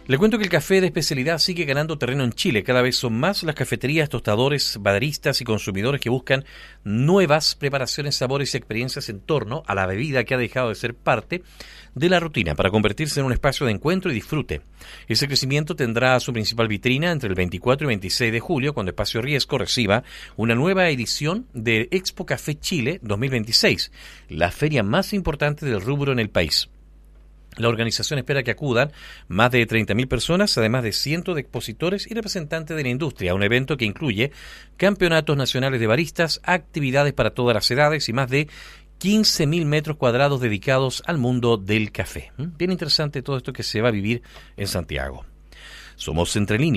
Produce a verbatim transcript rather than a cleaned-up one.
Le cuento que el café de especialidad sigue ganando terreno en Chile. Cada vez son más las cafeterías, tostadores, baristas y consumidores que buscan nuevas preparaciones, sabores y experiencias en torno a la bebida que ha dejado de ser parte de la rutina para convertirse en un espacio de encuentro y disfrute. Ese crecimiento tendrá su principal vitrina entre el veinticuatro y veintiséis de julio, cuando Espacio Riesgo reciba una nueva edición de Expo Café Chile dos mil veintiséis, la feria más importante del rubro en el país. La organización espera que acudan más de treinta mil personas, además de cientos de expositores y representantes de la industria, un evento que incluye campeonatos nacionales de baristas, actividades para todas las edades y más de quince mil metros cuadrados dedicados al mundo del café. Bien interesante todo esto que se va a vivir en Santiago. Somos Entre Líneas.